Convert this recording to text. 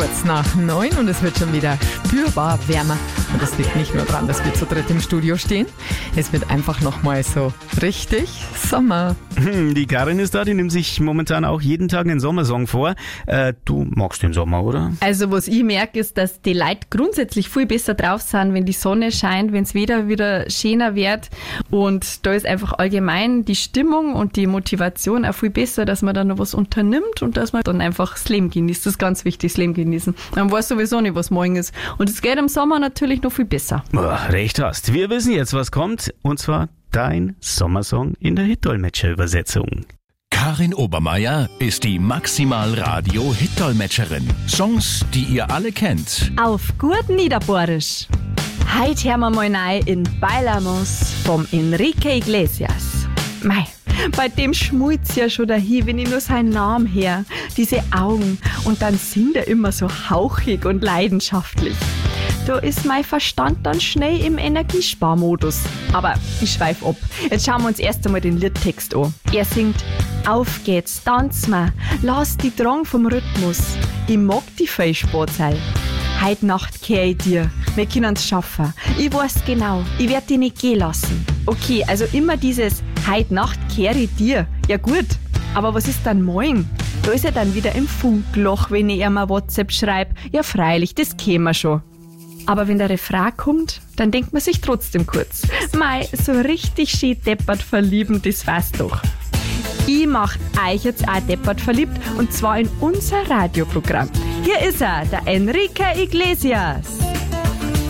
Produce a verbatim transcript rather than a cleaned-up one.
kurz nach neun und es wird schon wieder spürbar wärmer. Und das liegt nicht nur daran, dass wir zu dritt im Studio stehen. Es wird einfach nochmal so richtig Sommer. Die Karin ist da, die nimmt sich momentan auch jeden Tag einen Sommersong vor. Äh, du magst den Sommer, oder? Also was ich merke, ist, dass die Leute grundsätzlich viel besser drauf sind, wenn die Sonne scheint, wenn es wieder wieder schöner wird. Und da ist einfach allgemein die Stimmung und die Motivation auch viel besser, dass man dann noch was unternimmt und dass man dann einfach das Leben genießt. Das ist ganz wichtig, das Leben genießen. Man weiß sowieso nicht, was morgen ist. Und es geht im Sommer natürlich noch viel besser. Boah, recht hast. Wir wissen jetzt, was kommt. Und zwar dein Sommersong in der Hit-Dolmetscher-Übersetzung. Karin Obermeier ist die Maximal-Radio-Hit-Dolmetscherin. Songs, die ihr alle kennt. Auf gut Niederbohrisch. Heute hören wir mal rein in Bailamos vom Enrique Iglesias. Mei, bei dem schmulzt ja schon dahin, wenn ich nur seinen Namen her. Diese Augen und dann singt er immer so hauchig und leidenschaftlich. Da ist mein Verstand dann schnell im Energiesparmodus. Aber ich schweif ab. Jetzt schauen wir uns erst einmal den Liedtext an. Er singt: Auf geht's, tanz mal, lass die Drang vom Rhythmus. Ich mag die Fehlsportzeit. Heut Nacht kehr ich dir, wir können's schaffen. Ich weiß genau, ich werd dich nicht gehen lassen. Okay, also immer dieses Heut Nacht kehr ich dir. Ja gut, aber was ist dann morgen? Da ist er dann wieder im Funkloch, wenn ich ihm ein WhatsApp schreibe. Ja freilich, das käme schon. Aber wenn der Refrain kommt, dann denkt man sich trotzdem kurz: Mei, so richtig schön deppert verlieben, das war's doch. Ich mach euch jetzt auch deppert verliebt, und zwar in unser Radioprogramm. Hier ist er, der Enrique Iglesias.